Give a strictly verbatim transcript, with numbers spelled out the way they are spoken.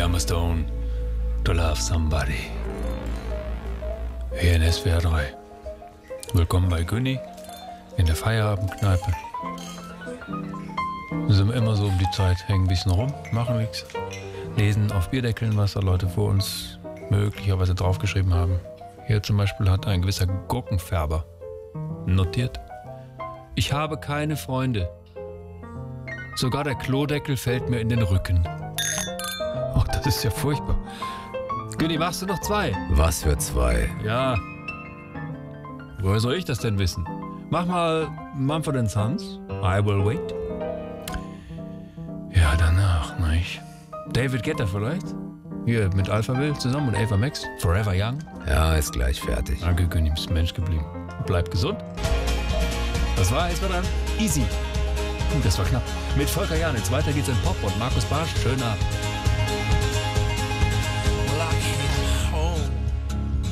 Emma Stone, To Love Somebody. Hier in S W R drei. Willkommen bei Günni in der Feierabendkneipe. Wir sind immer so um die Zeit, hängen ein bisschen rum, machen nichts, lesen auf Bierdeckeln, was da Leute vor uns möglicherweise draufgeschrieben haben. Hier zum Beispiel hat ein gewisser Gurkenfärber notiert: Ich habe keine Freunde. Sogar der Klodeckel fällt mir in den Rücken. Ach, das ist ja furchtbar. Günni, machst du noch zwei? Was für zwei? Ja. Woher soll ich das denn wissen? Mach mal Mumford and Sons, I Will Wait. Ja, danach, nicht? David Guetta vielleicht? Hier mit Alphaville zusammen und Ava Max, Forever Young. Ja, ist gleich fertig. Danke, Günni, bist Mensch geblieben. Bleib gesund. Das war jetzt mal dann easy. Das war knapp. Mit Volker Janitz. Weiter geht's in Pop und Markus Barsch. Schönen Abend.